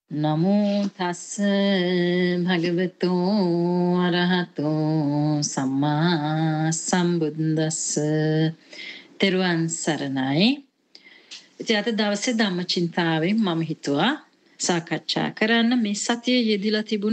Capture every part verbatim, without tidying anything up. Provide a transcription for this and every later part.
නමෝ තස්ස භගවතෝ අරහතෝ සම්මා සම්බුද්දස්ස. තෙරුවන් සරණයි. ඉතින් අද දවසේ ධම්මචින්තාවෙන් මම හිතුවා සාකච්ඡා කරන්න මේ සතියේ යෙදිලා තිබුණ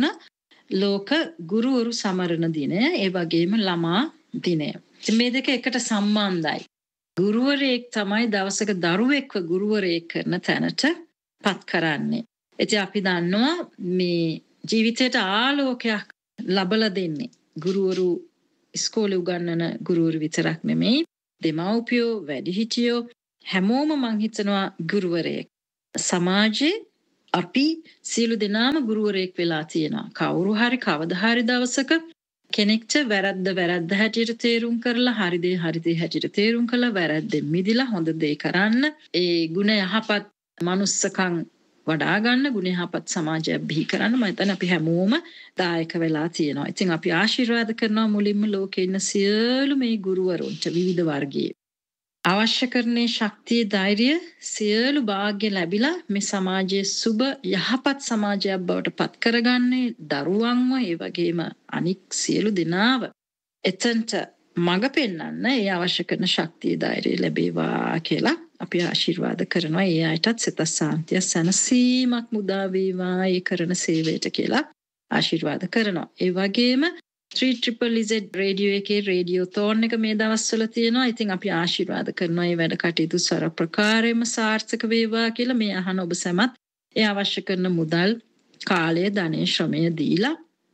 ලෝක ගුරුවරු සමරන දිනය, ඒ වගේම ළමා දිනය. ඉතින් මේ දෙක එකට සම්බන්ධයි. ගුරුවරයෙක් තමයි දවසක දරුවෙක්ව ගුරුවරයෙක් කරන තැනට පත් කරන්නේ. ඉතින් අපි දන්නවා මේ ජීවිතයට ආලෝකයක් ලබලා දෙන්නේ ගුරුවරු, ඉස්කෝලේ උගන්වන ගුරුවරු විතරක් නෙමෙයි, දෙමව්පියෝ, වැඩිහිටියෝ හැමෝම මං හිතනවා ගුරුවරයෙක්. සමාජයේ අපි සියලු දෙනාම ගුරුවරයෙක් වෙලා තියෙනවා. කවුරු හරි කවදා හරි දවසක කෙනෙක්ට වැරද්ද වැරද්ද හැටියට තේරුම් කරලා, හරි දේ හරි දේ හැටියට තේරුම් කරලා, වැරද්දෙන් මිදිලා හොඳ දේ කරන්න, ඒ ගුණ යහපත් මනුස්සකම් වඩා ගන්න, ගුණ යහපත් සමාජයක් බිහි කරන්න මම හිතන්නේ අපි හැමෝම දායක වෙලා තියෙනවා. ඉතින් අපි ආශිර්වාද කරනවා මුලින්ම ලෝකේ ඉන්න සියලු මේ ගුරුවරුන්ට විවිධ වර්ගයේ අවශ්‍ය කරන්නේ ශක්තිය, ධෛර්යය, සියලු වාග්ය ලැබිලා මේ සමාජයේ සුබ යහපත් සමාජයක් බවට පත් කරගන්නේ දරුවන්ව, ඒ වගේම අනික් සියලු දෙනාව එතනට මඟ පෙන්වන්න ඒ අවශ්‍ය කරන ශක්තිය, ධෛර්යය ලැබේවා කියලා අපි ආශිර්වාද කරනවා. ඒ අයටත් සිත සාන්තිය, සැනසීමක් මුදා වේවා ඒ කරන සේවයට කියලා ආශිර්වාද කරනවා. ඒ වගේම three triple Z රේඩියෝ එකේ රේඩියෝ තෝන් එක මේ දවස්වල තියෙනවා. ඉතින් අපි ආශිර්වාද කරනවා මේ වැඩ කටයුතු සර ප්‍රකාරයෙන්ම සාර්ථක වේවා කියලා. මේ අහන ඔබ සැමත් ඒ අවශ්‍ය කරන මුදල්, කාලය, ධනය, ශ්‍රමය දීලා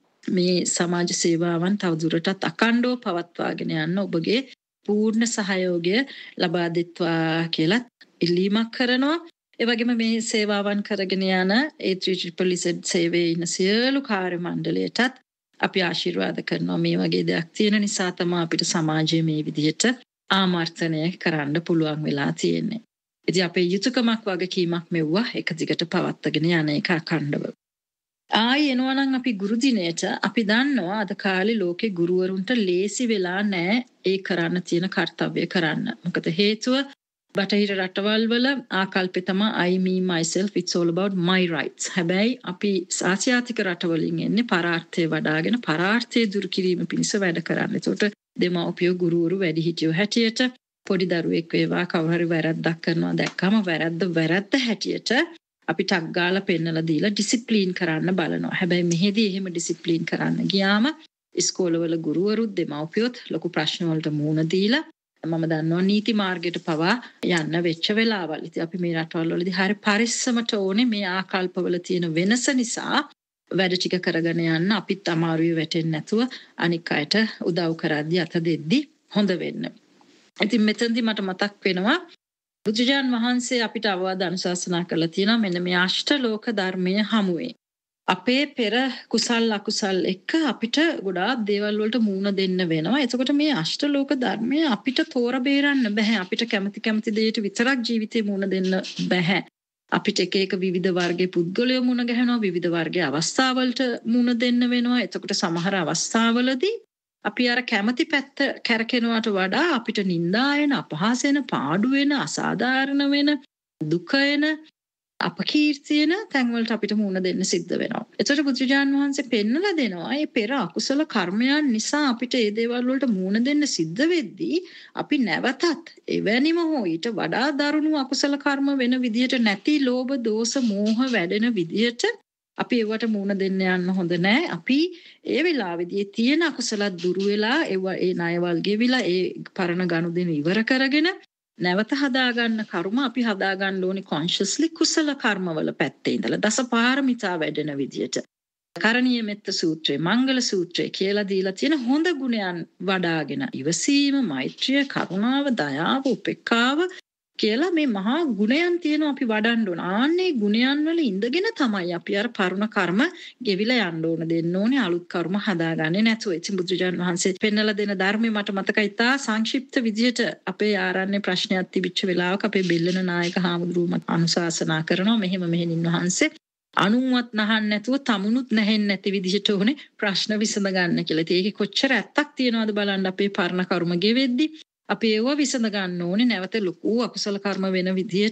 මේ සමාජ සේවාවන් තවදුරටත් අකණ්ඩව පවත්වාගෙන යන්න ඔබගේ පූර්ණ සහයෝගය ලබා දෙත්වා කියලා ඉල්ලීමක් කරනවා. ඒ වගේම මේ සේවාවන් කරගෙන යන ඒ three triple Z සේවයේ ඉන්න සියලු කාර්ය මණ්ඩලයටත් අපි ආශිර්වාද කරනවා. මේ වගේ දෙයක් තියෙන නිසා තමයි අපිට සමාජයේ මේ විදිහට ආමර්ථනය කරන්න පුළුවන් වෙලා තියෙන්නේ. ඉතින් අපේ යුතුයකමක් වගකීමක් මෙවුවා එක දිගට පවත්වාගෙන යන එක අඛණ්ඩව. ආයි එනවා නම් අපි ගුරු දිනයට අපි දන්නවා අද කාලේ ලෝකේ ගුරුවරුන්ට ලේසි වෙලා නැහැ ඒ කරන්න තියෙන කාර්යය කරන්න. මොකද හේතුව බටහිර රටවල් වල ආකල්පය තමයි I me myself, it's all about my rights. හැබැයි අපි ආසියාතික රටවලින් එන්නේ පරාර්ථය වඩාගෙන පරාර්ථය දුරු කිරීම පිණිස වැඩ කරන්න. ඒකට දෙමව්පියෝ, ගුරුවරු, වැඩිහිටියෝ හැටියට පොඩි දරුවෙක් වේවා කවුරු හරි වැරද්දක් කරනවා දැක්කම වැරද්ද වැරද්ද හැටියට අපි ටක් ගාලා පෙන්නලා දීලා ඩිසිප්ලින් කරන්න බලනවා. හැබැයි මෙහෙදී එහෙම ඩිසිප්ලින් කරන්න ගියාම ඉස්කෝලවල ගුරුවරුත් දෙමව්පියොත් ලොකු ප්‍රශ්න වලට මුහුණ දීලා මම දන්නවා නීති මාර්ගයට පවා යන්න වෙච්ච වෙලාවල්. ඉතින් අපි මේ රටවල් වලදී හරි පරිස්සමට ඕනේ මේ ආකල්පවල තියෙන වෙනස නිසා වැඩ ටික කරගෙන යන්න අපිත් අමාරුවේ වැටෙන්නේ නැතුව අනික් අයට උදව් කරද්දී අත දෙද්දී හොඳ වෙන්න. ඉතින් මෙතනදී මට මතක් වෙනවා බුදුජාන් වහන්සේ අපිට අවවාද අනුශාසනා කරලා තියෙනවා මෙන්න මේ අෂ්ටලෝක ධර්මයේ හමුවේ. අපේ පෙර කුසල් අකුසල් එක්ක අපිට ගොඩාක් දේවල් වලට මූණ දෙන්න වෙනවා. එතකොට මේ අෂ්ටලෝක ධර්මය අපිට තෝර බේරන්න බෑ. අපිට කැමති කැමති දෙයට විතරක් ජීවිතේ මූණ දෙන්න බෑ. අපිට එක එක විවිධ වර්ගයේ පුද්ගලයෝ මූණ ගැහෙනවා, විවිධ වර්ගයේ අවස්ථාවලට මූණ දෙන්න වෙනවා. එතකොට සමහර අවස්ථාවලදී අපි අර කැමති පැත්ත කැරකෙනවට වඩා අපිට නිඳා වෙන, අපහාස වෙන, පාඩු වෙන, අසාධාරණ වෙන, දුක වෙන, අපකීර්ති වෙන තැන් වලට අපිට මුහුණ දෙන්න සිද්ධ වෙනවා. ඒතකොට බුදුජාන් වහන්සේ පෙන්නලා දෙනවා මේ පෙර අකුසල කර්මයන් නිසා අපිට මේ දේවල් වලට මුහුණ දෙන්න සිද්ධ වෙද්දී අපි නැවතත් එවැනිම හෝ ඊට වඩා දරුණු අකුසල කර්ම වෙන විදියට නැති ලෝභ, දෝෂ, මෝහ වැඩෙන විදියට අපි ඒවට මුහුණ දෙන්න යන්න හොඳ නැහැ. අපි ඒ වෙලාවේදී තියෙන අකුසල දුරු වෙලා ඒව ඒ ණයවල් ගෙවිලා ඒ පරණ ගනුදෙනු ඉවර කරගෙන නැවත හදාගන්න කර්ම අපි හදාගන්න ඕනේ කොන්ෂස්ලි කුසල කර්මවල පැත්තේ ඉඳලා දසපාරමිතා වැඩෙන විදියට. කරණීය මෙත්ත සූත්‍රය, මංගල සූත්‍රය කියලා දීලා තියෙන හොඳ ගුණයන් වඩාගෙන ඉවසීම, මෛත්‍රිය, කරුණාව, දයාව, උපේක්ඛාව කියලා මේ මහා ගුණයන් තියෙනවා අපි වඩන්න ඕන. ආන්නේ ගුණයන් වල ඉඳගෙන තමයි අපි අර පරුණ කර්ම ගෙවිලා යන්න ඕන දෙන්න ඕනේ, අලුත් කර්ම හදාගන්නේ නැතුව. ඉතින් බුදුරජාණන් වහන්සේ පෙන්නලා දෙන ධර්මයේ මට මතකයි තා සංක්ෂිප්ත විදියට අපේ ආරණ්‍ය ප්‍රශ්නයක් තිබිච්ච වෙලාවක අපේ බෙල්ලන නායක හාමුදුරුවෝ අනුශාසනා කරනවා මෙහෙම මෙහෙණින් වහන්සේ අනුන්වත් නහන්න නැතුව තමුණුත් නැහෙන්නේ නැති විදිහට ඕනේ ප්‍රශ්න විසඳ ගන්න කියලා. ඉතින් ඒකේ කොච්චර ඇත්තක් තියනවද බලන්න අපේ පරණ කර්ම ගෙවෙද්දි. අපි ඒව විසඳ ගන්න ඕනේ නැවත ලොකු අකුසල කර්ම වෙන විදිහට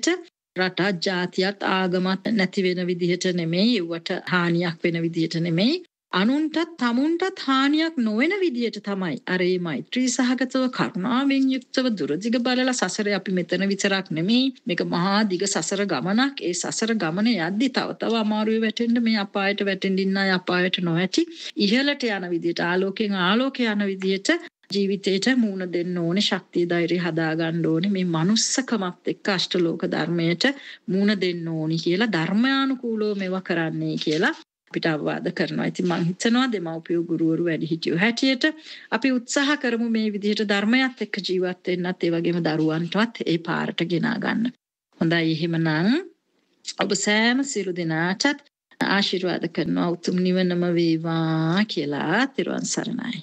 රටත් ජාතියත් ආගමත් නැති වෙන විදිහට නෙමෙයි, ඒවට හානියක් වෙන විදිහට නෙමෙයි, අනුන්ටත් තමුන්ටත් හානියක් නොවන විදිහට තමයි අර මේ මෛත්‍රී සහගතව කරුණාවෙන් යුක්තව දුරදිග බලලා සසරේ අපි මෙතන විතරක් නෙමෙයි, මේක මහා දිග සසර ගමනක්. ඒ සසර ගමන යද්දි තව තව අමාරුවේ වැටෙන්න, මේ අපායට වැටෙන්න ඉන්න අය අපායට නොවැටි ඉහළට යන විදිහට, ආලෝකයෙන් ආලෝකය යන විදිහට ජීවිතේට මූණ දෙන්න ඕනේ, ශක්තිය ධෛර්යය හදා ගන්න ඕනේ, මේ මනුස්සකමත් එක්ක අෂ්ටලෝක ධර්මයට මූණ දෙන්න ඕනි කියලා ධර්මානුකූලව මේවා කරන්නේ කියලා අපිට අවවාද කරනවා. ඉතින් මම හිතනවා දෙමව්පියෝ ගුරුවරු වැඩිහිටියෝ හැටියට අපි උත්සාහ කරමු මේ විදිහට ධර්මයත් එක්ක ජීවත් වෙන්නත්, ඒ වගේම දරුවන්ටවත් ඒ පාරට ගෙනා ගන්න. හොඳයි, එහෙමනම් ඔබ සෑම සියලු දෙනාටත් ආශිර්වාද කරනවා උතුම් නිවනම වේවා කියලා. ත්‍රිවන් සරණයි.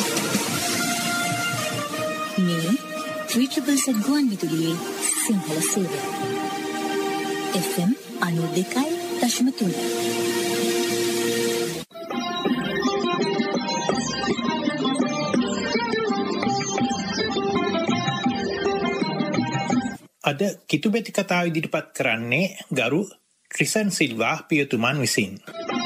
මේ ත්‍රිචබල්ස ගුවන් විදුලියේ සිංහල සේවය එෆ් එම් අනූ දෙකයි දශම තුන. අද කිතුබෙති කතාව ඉදිරිපත් කරන්නේ ගරු ට්‍රිසන් සිල්වා පියතුමන් විසින්.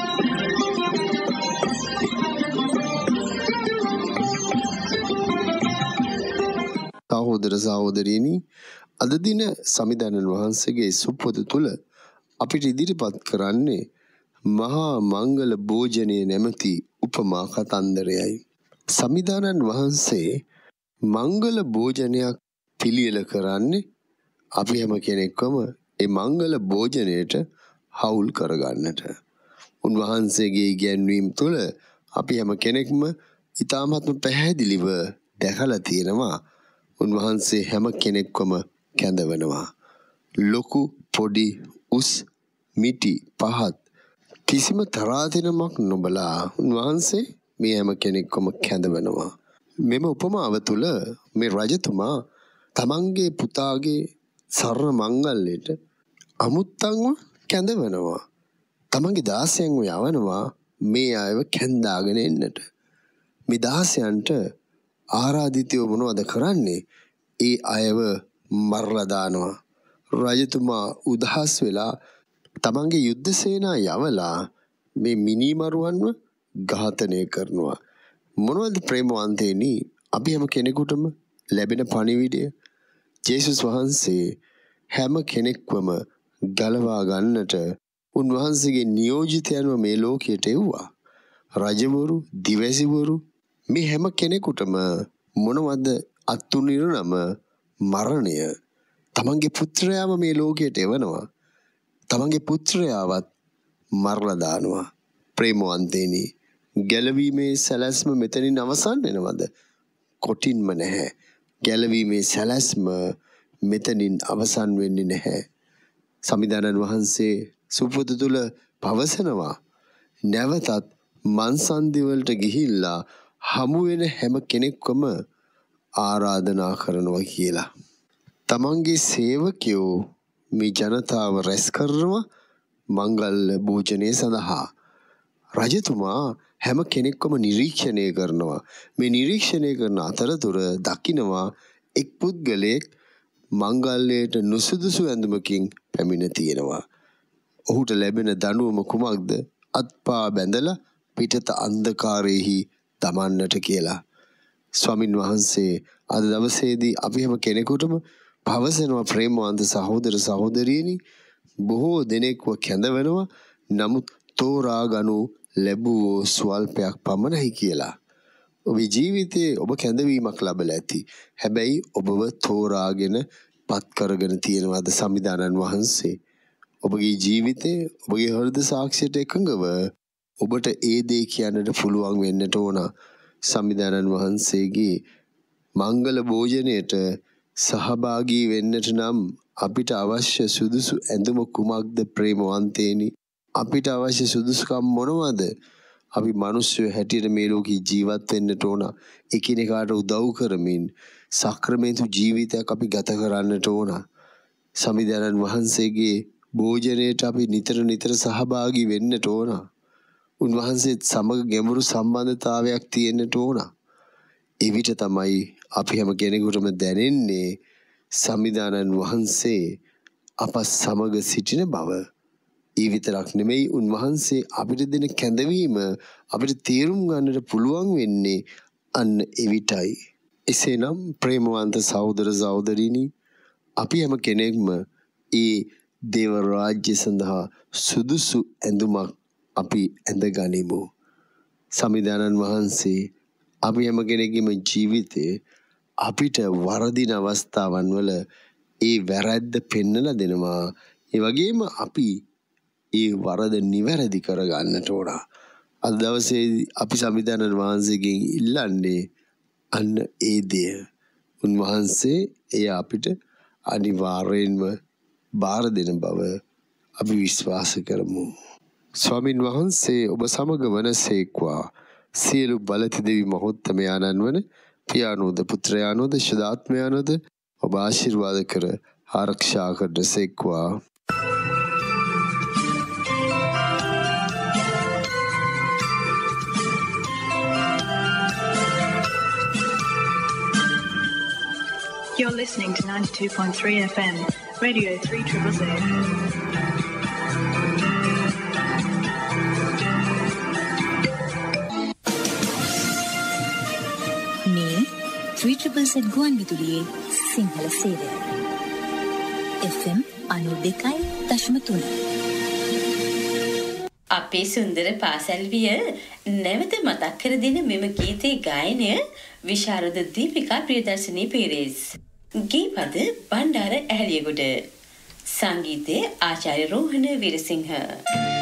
සහෝදර සහෝදරියනි, අද දින සමිඳානන් වහන්සේගේ සුපුරුදු තුල අපිට ඉදිරිපත් කරන්නේ මහා මංගල භෝජනයේ නැමැති උපමා කතන්දරයයි. සමිඳානන් වහන්සේ මංගල භෝජනයක් පිළියෙල කරන්නේ අපි හැම කෙනෙක්වම ඒ මංගල භෝජනයට හවුල් කරගන්නට. උන්වහන්සේගේ ඉගැන්වීම් තුළ අපි හැම කෙනෙක්ම ඉතාමත්ම පැහැදිලිව දැකලා තියෙනවා උන්වහන්සේ හැම කෙනෙක්වම කැඳවනවා. ලොකු පොඩි උස් මිටි පහත් කිසිම තරාතිරමක් නොබලා උන්වහන්සේ මේ හැම කෙනෙක්වම කැඳවනවා. මෙම උපමාව තුළ මේ රජතුමා තමන්ගේ පුතාගේ සරණ මංගල්‍යයට අමුත්තන්ව කැඳවනවා. තමන්ගේ දාසයන්ව යවනවා මේ අයව කැඳාගෙන එන්නට. මේ දාසයන්ට ආරාධිතයෝ මොනවද කරන්නේ? ඒ අයව මරලා දානවා. රජතුමා උදහස් වෙලා තමන්ගේ යුද්ධ සේනා යවලා මේ මිනිමරුවන්ව ඝාතනය කරනවා. මොනවද ප්‍රේමවන්තේනි අපි හැම කෙනෙකුටම ලැබෙන පණිවිඩය? ජේසුස් වහන්සේ හැම කෙනෙක්වම ගලවා ගන්නට උන්වහන්සේගේ නියෝජිතයන්ව මේ ලෝකයට එව්වා. රජවරු, දිවැසිවරු, මේ හැම කෙනෙකුටම මොනවද අත්තුනිරනම මරණය. තමන්ගේ පුත්‍රයාව මේ ලෝකයට එවනවා. තමන්ගේ පුත්‍රයාවත් මරලා දානවා. ප්‍රේමවන්තේනි, ගැලවීමේ සැලැස්ම මෙතනින් අවසන් වෙනවද? කොටින්ම නැහැ. ගැලවීමේ සැලැස්ම මෙතනින් අවසන් වෙන්නේ නැහැ. සමිඳානන් වහන්සේ සුපුරුදු තුල පවසනවා නැවතත් මන්සන්දි වලට ගිහිල්ලා හමු වෙන හැම කෙනෙක්වම ආරාධනා කරනවා කියලා. තමන්ගේ සේවකයෝ මේ ජනතාව රැස් කරනවා මංගල භෝජනය සඳහා. රජතුමා හැම කෙනෙක්වම නිරීක්ෂණය කරනවා. මේ නිරීක්ෂණය කරන අතරතුර දකිනවා එක් පුද්ගලයෙක් මංගල්‍යයට නුසුදුසු ඇඳුමකින් පැමිණ තියෙනවා. ඔහුට ලැබෙන දඬුවම කුමක්ද? අත්පා බැඳලා පිටත අන්ධකාරයේහි දමන්නට කියලා. ස්වාමින් වහන්සේ අද දවසේදී අපි හැම කෙනෙකුටම පවසනවා ප්‍රේමවන්ත සහෝදර සහෝදරියනි, බොහෝ දෙනෙක්ව කැඳවනවා, නමුත් තෝරා ගනු ලැබුවෝ ස්වල්පයක් පමණයි කියලා. ඔබේ ජීවිතයේ ඔබ කැඳවීමක් ලැබලා ඇති. හැබැයි ඔබව තෝරාගෙන පත් කරගෙන තියෙනවාද සමිඳානන් වහන්සේ? ඔබගේ ජීවිතයේ ඔබගේ හෘද සාක්ෂියට එකඟව ඔබට ඒ දේ කියන්නට පුළුවන් වෙන්නට ඕන. සමිඳානන් වහන්සේගේ මංගල භෝජනයට සහභාගී වෙන්නට නම් අපිට අවශ්‍ය සුදුසු ඇඳුම කුමක්ද ප්‍රේමවන්තේනි? අපිට අවශ්‍ය සුදුසුකම් මොනවද? අපි මිනිස්සු හැටියට මේ ලෝකේ ජීවත් වෙන්නට ඕන. එකිනෙකාට උදව් කරමින් සක්‍රමේතු ජීවිතයක් අපි ගත කරන්නට ඕන. සමිඳානන් වහන්සේගේ භෝජනයට අපි නිතර නිතර සහභාගී වෙන්නට ඕන. උන්වහන්සේත් සමග ගැඹුරු සම්බන්ධතාවයක් තියෙන්නට ඕන. එවිට තමයි අපි හැම කෙනෙකුටම දැනෙන්නේ සමිඳානන් වහන්සේ අප සමග සිටින බව. ඒ විතරක් නෙමෙයි උන්වහන්සේ අපිට දෙන කැඳවීම අපිට තේරුම් ගන්නට පුළුවන් වෙන්නේ අන්න එවිටයි. එසේනම් ප්‍රේමවන්ත සහෝදර සහෝදරිනි අපි හැම කෙනෙක්ම ඒ දේව රාජ්‍ය සඳහා සුදුසු ඇඳුමක් අපි ඇඳ ගනිමු. සමිදානන් වහන්සේ අපි හැම කෙනෙකුගේම ජීවිතේ අපිට වරදින අවස්ථාවන් වල ඒ වැරද්ද පෙන්නලා දෙනවා. ඒ වගේම අපි ඒ වරද නිවැරදි කර ගන්නට ඕන. අද දවසේ අපි සමිදානන් වහන්සේගෙන් ඉල්ලන්නේ අන්න ඒ දේ. උන්වහන්සේ එය අපිට අනිවාර්යෙන්ම බාර දෙන බව අපි විශ්වාස කරමු. ස්වාමින් වහන්සේ ඔබ සමග වනසේක්වා. සියලු බලති දෙවි මහෝත්තමයාණන් වන පියාණෝද පුත්‍රයාණෝද ශුද්ධාත්මයාණෝද ඔබ ආශිර්වාද කර ආරක්ෂා කරසේක්වා. You're listening to ninety-two point three F M, Radio three triple Z. මේ three triple Z ගුවන් විදුලියේ සිංහල සේවය. F M ninety two point three. අපේ සුන්දර පාසල් විය නැවත මතක් කර දෙන මෙම ගීතේ ගායනය විශාරද දීපිකා ප්‍රියදර්ශනී පීරිස්. ගීපද බණ්ඩාර ඇහැලියගොඩ. සංගීතය ආචාර්ය රෝහණ වීරසිංහ.